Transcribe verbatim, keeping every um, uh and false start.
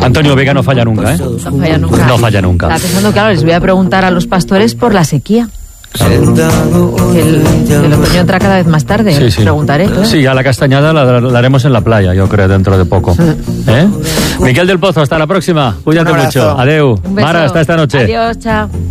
Antonio Vega no falla nunca, ¿eh? No falla nunca. No falla nunca. Estaba pensando, claro, les voy a preguntar a los pastores por la sequía. Que el, que el otoño entra cada vez más tarde. Sí, sí. Preguntaré. ¿eh? Sí, ya la castañada la, la haremos en la playa, yo creo, dentro de poco. ¿Eh? Miquel del Pozo, hasta la próxima. Cuídate mucho. Adeu. Un beso. Mara, hasta esta noche. Adiós, chao.